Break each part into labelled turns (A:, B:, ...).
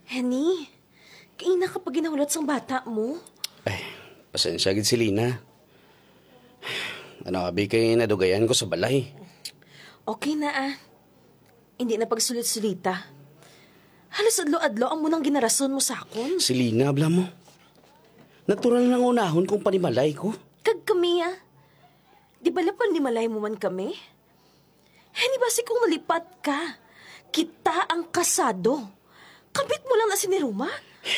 A: Henny, kaina ka pa ginahulot sang bata mo.
B: Ay, pasensya gid si Lina. Ano abi kay nadugayan ko sa balay.
A: Okay na Hindi na pagsulit-sulita. Halos adlo-adlo ang munang ginarason mo sa akon.
B: Si Lina, abla mo. Natural nang unahon kung panimalay ko.
A: Kag kami Di ba lapan ni malay mo man kami? Henny, basi kung nalipat ka. Kita ang kasado. Kabit mo lang na si Neruma.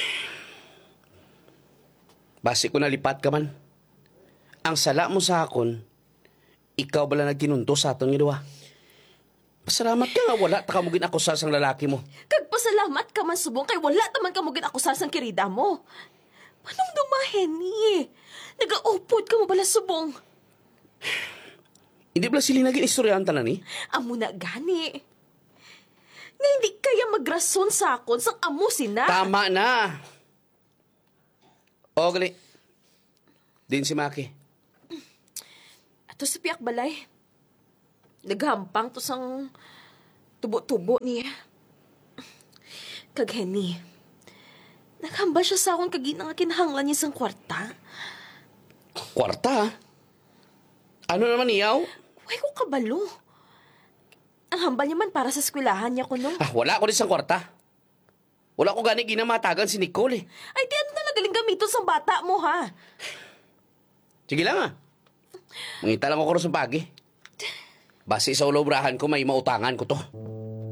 B: Basi ko nalipat ka man. Ang sala mo sa akon, ikaw bala nagkinunto sa aton nga duwa. Pasalamat ka nga wala ta ka mo ginakusar sang lalaki mo.
A: Kagpasalamat ka man subong kay wala taman ka mo ginakusar sang kirida mo. Manong dumahen ni? Nagaupod ka mo bala subong.
B: Hindi bala sila naging istoryahan tanan ni?
A: Amo na gani. Nga hindi kaya magrason sa akon sang amo sina.
B: Tama na. O, gali. Din si Maki.
A: Ato sa piyak balay. Naghampang to sang tubo-tubo niya. Kag Henny, naghamba siya sa akong kaginang kinahanglan niya sang kwarta.
B: Kwarta? Ano naman iyaw?
A: Huwag ko kabalo. Ang hambal niya man para sa eskwelahan niya kuno.
B: Wala ko rin sang kwarta. Wala ko gani ginamatagan si Nicole
A: Ay, di ano na galing gamiton sa bata mo, ha?
B: Sige lang Mangita lang ako rin sa pagi. Basi sa ulabrahan ko may mautangan ko to.